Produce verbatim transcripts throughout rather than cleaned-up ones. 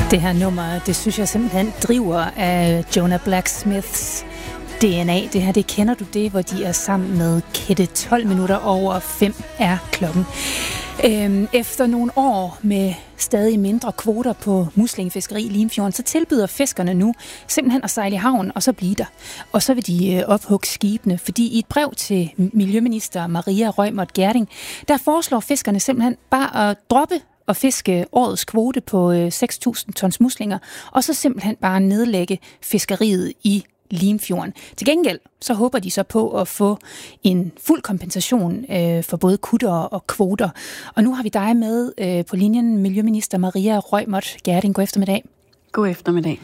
Det her nummer, det synes jeg simpelthen driver af Jonah Blacksmiths D N A. Det her, det kender du det, hvor de er sammen med Kette. tolv minutter over fem er klokken. Øhm, efter nogle år med stadig mindre kvoter på muslingefiskeri i Limfjorden, så tilbyder fiskerne nu simpelthen at sejle i havn og så blive der. Og så vil de øh, ophugge skibene, fordi i et brev til miljøminister Maria Reumert Gjerding, der foreslår fiskerne simpelthen bare at droppe og fiske årets kvote på øh, seks tusind tons muslinger, og så simpelthen bare nedlægge fiskeriet i Limfjorden. Til gengæld så håber de så på at få en fuld kompensation øh, for både kutter og kvoter. Og nu har vi dig med øh, på linjen, miljøminister Maria Reumert Gjerding. God eftermiddag. God eftermiddag.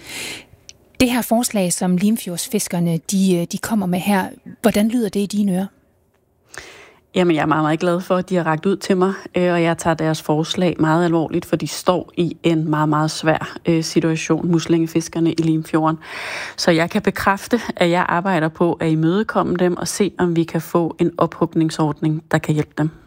Det her forslag, som Limfjordsfiskerne de, de kommer med her, hvordan lyder det i dine ører? Jamen, jeg er meget, meget glad for, at de har rakt ud til mig, og jeg tager deres forslag meget alvorligt, for de står i en meget, meget svær situation, muslingefiskerne i Limfjorden. Så jeg kan bekræfte, at jeg arbejder på at imødekomme dem og se, om vi kan få en ophugningsordning, der kan hjælpe dem.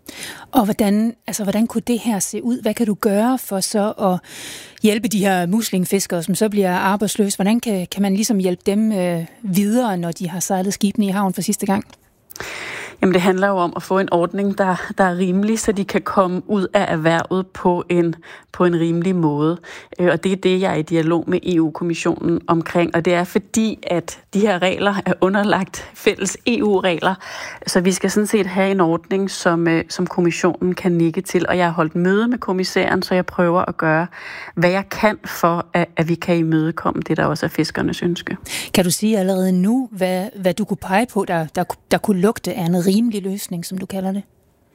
Og hvordan, altså, hvordan kunne det her se ud? Hvad kan du gøre for så at hjælpe de her muslingefiskere, som så bliver arbejdsløse? Hvordan kan, kan man ligesom hjælpe dem øh, videre, når de har sejlet skibene i havn for sidste gang? Jamen, det handler jo om at få en ordning, der, der er rimelig, så de kan komme ud af erhvervet på en, på en rimelig måde. Og det er det, jeg er i dialog med E U-kommissionen omkring. Og det er fordi, at de her regler er underlagt fælles E U-regler. Så vi skal sådan set have en ordning, som, som kommissionen kan nikke til. Og jeg har holdt møde med kommissæren, så jeg prøver at gøre, hvad jeg kan for, at, at vi kan imødekomme det, der også er fiskernes ønske. Kan du sige allerede nu, hvad, hvad du kunne pege på, der, der, der kunne lugte af en rimelig løsning, som du kalder det?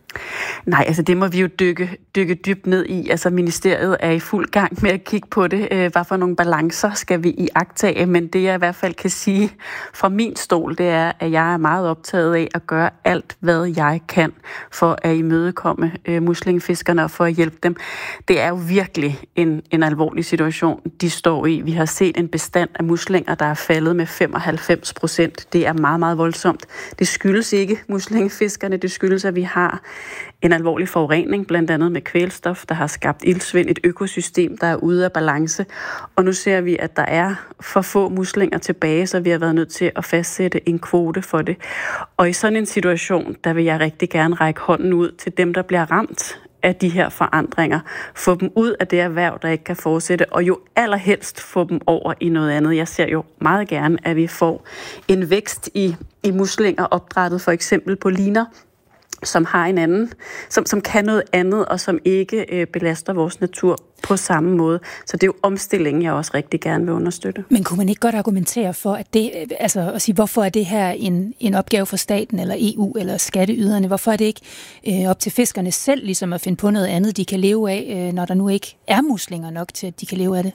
Nej, altså det må vi jo dykke, dykke dybt ned i. Altså ministeriet er i fuld gang med at kigge på det. Øh, hvad for nogle balancer skal vi iagttage? Men det jeg i hvert fald kan sige fra min stol, det er, at jeg er meget optaget af at gøre alt, hvad jeg kan for at imødekomme øh, muslingefiskerne og for at hjælpe dem. Det er jo virkelig en, en alvorlig situation, de står i. Vi har set en bestand af muslinger, der er faldet med femoghalvfems procent. Det er meget, meget voldsomt. Det skyldes ikke muslingefiskerne, det skyldes, at vi har en alvorlig forurening, blandt andet med kvælstof, der har skabt iltsvind, et økosystem, der er ude af balance. Og nu ser vi, at der er for få muslinger tilbage, så vi har været nødt til at fastsætte en kvote for det. Og i sådan en situation, der vil jeg rigtig gerne række hånden ud til dem, der bliver ramt af de her forandringer. Få dem ud af det erhverv, der ikke kan fortsætte, og jo allerhelst få dem over i noget andet. Jeg ser jo meget gerne, at vi får en vækst i, i muslinger opdrættet for eksempel på liner, som har en anden, som, som kan noget andet, og som ikke øh, belaster vores natur på samme måde. Så det er jo omstillingen, jeg også rigtig gerne vil understøtte. Men kunne man ikke godt argumentere for, at det, altså at sige, hvorfor er det her en, en opgave for staten, eller E U, eller skatteyderne? Hvorfor er det ikke øh, op til fiskerne selv, ligesom at finde på noget andet, de kan leve af, øh, når der nu ikke er muslinger nok til, at de kan leve af det?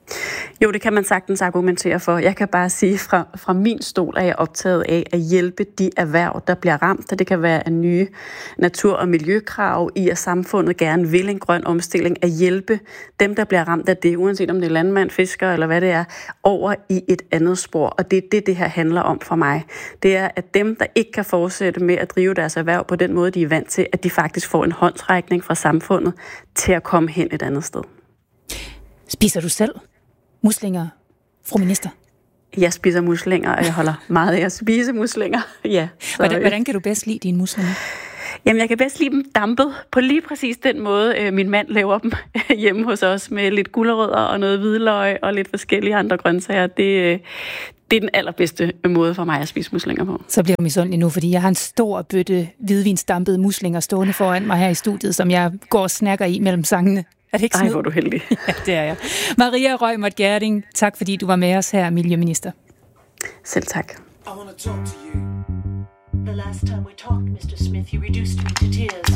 Jo, det kan man sagtens argumentere for. Jeg kan bare sige, fra, fra min stol er jeg optaget af at hjælpe de erhverv, der bliver ramt, og det kan være en nye natur- og miljøkrav i, at samfundet gerne vil en grøn omstilling, at hjælpe dem, der bliver ramt af det, uanset om det er landmand, fisker eller hvad det er, over i et andet spor. Og det er det, det her handler om for mig. Det er, at dem, der ikke kan fortsætte med at drive deres erhverv på den måde, de er vant til, at de faktisk får en håndsrækning fra samfundet til at komme hen et andet sted. Spiser du selv muslinger, fru minister? Jeg spiser muslinger, og jeg holder meget af at spise muslinger. Ja, hvordan, hvordan kan du bedst lide dine muslinger? Jamen, jeg kan bedst lide dem dampet på lige præcis den måde, min mand laver dem hjemme hos os, med lidt gulerødder og noget hvidløg og lidt forskellige andre grøntsager. Det, det er den allerbedste måde for mig at spise muslinger på. Så bliver du misundelig nu, fordi jeg har en stor bøtte hvidvinsdampede muslinger stående foran mig her i studiet, som jeg går og snakker i mellem sangene. Er det ikke Ej, hvor er du heldig. Ja, det er jeg. Maria Reumert Gjerding, tak fordi du var med os her, miljøminister. Selv tak. I want to talk to you. The last time we talked, mister Smith, you reduced me to tears.